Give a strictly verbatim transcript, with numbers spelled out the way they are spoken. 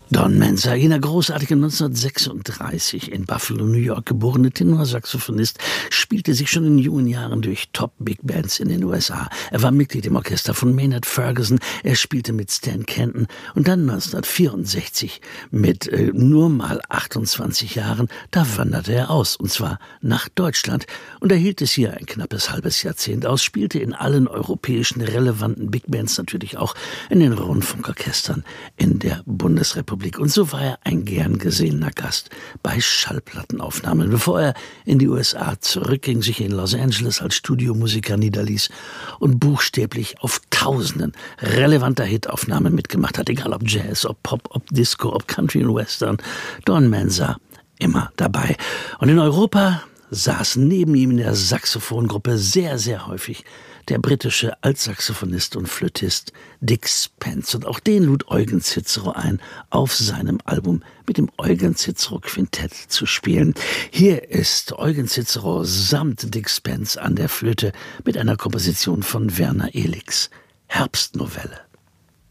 Don Mensa, jener großartige neunzehnhundertsechsunddreißig in Buffalo, New York geborene Tenorsaxophonist, spielte sich schon in jungen Jahren durch Top-Big-Bands in den U S A. Er war Mitglied im Orchester von Maynard Ferguson, er spielte mit Stan Kenton und dann neunzehnhundertvierundsechzig mit äh, nur mal achtundzwanzig Jahren, da wanderte er aus, und zwar nach Deutschland, und er hielt es hier ein knappes halbes Jahrzehnt aus, spielte in allen europäischen relevanten Big-Bands, natürlich auch in den Rundfunkorchestern in der Bundesrepublik. Und so war er ein gern gesehener Gast bei Schallplattenaufnahmen, bevor er in die U S A zurückging, sich in Los Angeles als Studiomusiker niederließ und buchstäblich auf Tausenden relevanter Hitaufnahmen mitgemacht hat, egal ob Jazz, ob Pop, ob Disco, ob Country und Western. Don Mensa immer dabei. Und in Europa saß neben ihm in der Saxophongruppe sehr, sehr häufig der britische Altsaxophonist und Flötist Dick Spence. Und auch den lud Eugen Cicero ein, auf seinem Album mit dem Eugen Cicero Quintett zu spielen. Hier ist Eugen Cicero samt Dick Spence an der Flöte mit einer Komposition von Werner Elix. Herbstnovelle.